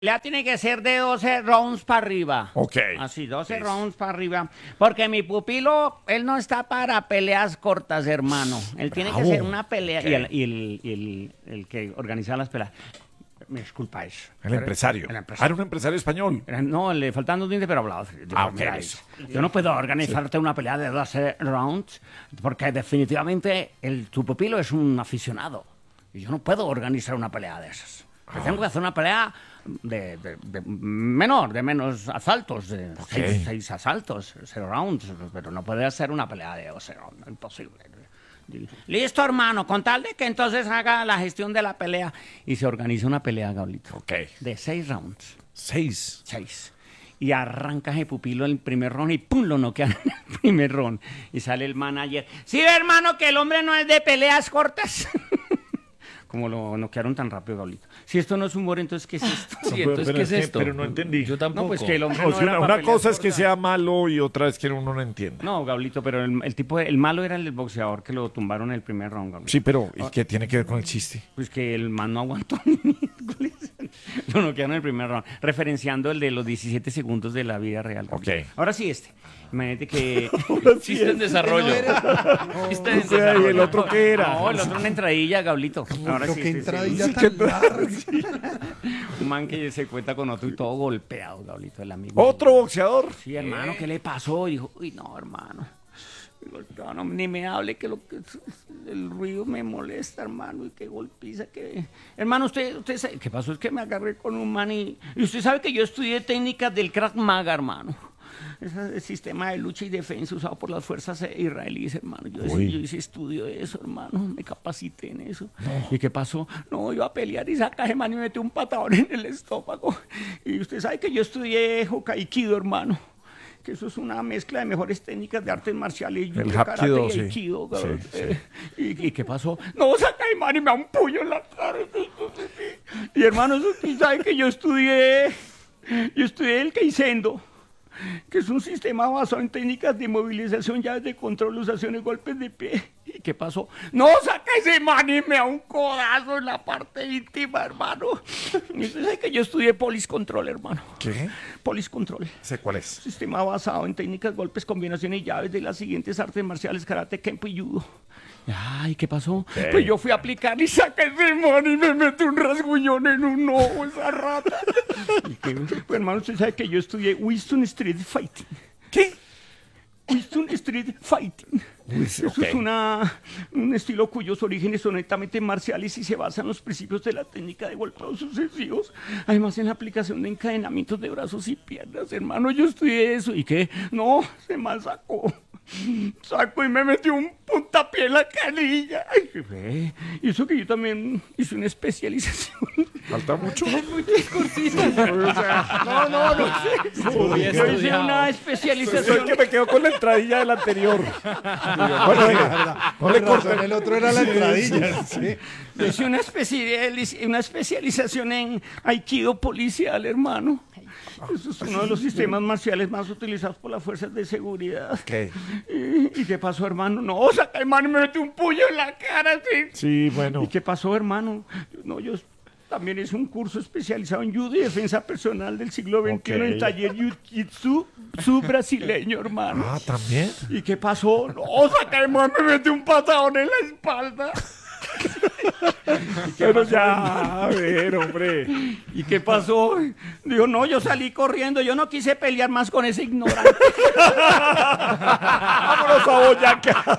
La tiene que ser de 12 rounds para arriba. Ok. Así, 12 Sí. rounds para arriba. Porque mi pupilo, él no está para peleas cortas, hermano. Él tiene que Bravo. ser una pelea. Ok. Y el que organiza las peleas. Me disculpa eso. El empresario. El Ah, empresario. era un empresario español. No, le faltan dos dientes, pero hablado. Ok, Mira, eso. yo no puedo organizarte una pelea de 12 rounds porque definitivamente tu pupilo es un aficionado. Y yo no puedo organizar una pelea de esas. Yo tengo que hacer una pelea de menos asaltos, de Ok. seis asaltos, 0 rounds, pero no puede hacer una pelea de 12 rounds, imposible. Listo, hermano, con tal de que entonces haga la gestión de la pelea y se organiza una pelea, Gaulito, Ok. de 6 rounds. 6. 6. Y arranca ese pupilo en el primer round y ¡pum! Lo noquean en el primer round. Y sale el manager. Sí, hermano, que el hombre no es de peleas cortas. Como lo noquearon tan rápido, Gaulito. Si esto no es humor, entonces, ¿qué es esto? Sí, entonces, ¿qué es esto? Pero no entendí. Yo tampoco. No, pues que el hombre O no sea, era pa' una peleas cosa es que cortas. sea malo y otra es que uno no entienda. No, Gaulito, pero el malo era el del boxeador que lo tumbaron en el primer round, Gaulito. Sí, pero ¿y qué tiene que ver con el chiste? Pues que el man no aguantó ni miércoles. Lo noquearon en el primer round, referenciando el de los 17 segundos de la vida real. Gaulito. Ok. Ahora sí Imagínate que... Chiste en desarrollo. Chiste en O sea, ¿y desarrollo. el otro qué era? No, el otro una entradilla, Gaulito. Ahora Pero sí, qué sí, sí. entradilla tan larga. Un man que se cuenta con otro y todo golpeado, Gaulito, el amigo. ¿Otro boxeador? Sí, hermano, ¿qué le pasó? Y dijo, uy, no, hermano. Digo, no, ni me hable que el ruido me molesta, hermano, y qué golpiza que... Hermano, usted sabe, ¿qué pasó? Es que me agarré con un man y usted sabe que yo estudié técnicas del Krav Maga, hermano. Ese es el sistema de lucha y defensa usado por las fuerzas israelíes, hermano. Yo hice estudio de eso, hermano. Me capacité en eso. ¿Y qué pasó? No, iba a pelear y saca ese man y me metió un patadón en el estómago. Y usted sabe que yo estudié Hokaikido, hermano. Que eso es una mezcla de mejores técnicas de artes marciales, El judo, karate Hapkido, y sí. aikido. Sí, cabrón. sí. ¿Y qué pasó? No, saca el man y me da un puño en la cara. Y hermano, usted sabe que yo estudié el Keisendo, que es un sistema basado en técnicas de movilización, llaves de control, usaciones, golpes de pie. ¿Y qué pasó? No, saca ese man y me da un codazo en la parte íntima, hermano. Y usted sabe que yo estudié Police Control, hermano. ¿Qué? Police Control. Sé cuál es. Sistema basado en técnicas, golpes, combinaciones y llaves de las siguientes artes marciales: karate, kempo y judo. Ay, ¿qué pasó? ¿Qué? Pues yo fui a aplicar y saqué ese man y me metí un rasguñón en un ojo, esa rata. ¿Y qué? Pues hermano, usted sabe que yo estudié Winston Street Fighting. ¿Qué? Winston Street Fighting. Eso ok. es un estilo cuyos orígenes son netamente marciales y se basa en los principios de la técnica de golpeos sucesivos. Además, en la aplicación de encadenamientos de brazos y piernas, hermano, yo estudié eso. ¿Y qué? No, se mal sacó. Saco y me metió un puntapié en la canilla. Ay, qué fe. Y eso que yo también hice una especialización. ¿Falta mucho? O sea, no. Muy Yo hice estudiado. una Soy especialización. el que me quedo con la entradilla del anterior. Bueno, oiga, no le corten. El otro era la entradilla. Sí. Yo hice una especialización en Aikido policial, hermano. Eso es uno de los sistemas marciales más utilizados por las fuerzas de seguridad. ¿Qué? ¿Y qué pasó, hermano? No, saca, hermano, y me metió un puño en la cara, sí. Sí, bueno. ¿Y qué pasó, hermano? No, yo también hice un curso especializado en judo y defensa personal del siglo XXI Ok. en taller jiu-jitsu brasileño, hermano. Ah, ¿también? ¿Y qué pasó? No, saca, hermano, me metió un patadón en la espalda. Pero ya, a ver, hombre. ¿Y qué pasó? Dijo, no, yo salí corriendo, yo no quise pelear más con ese ignorante. Vámonos a Boyacá.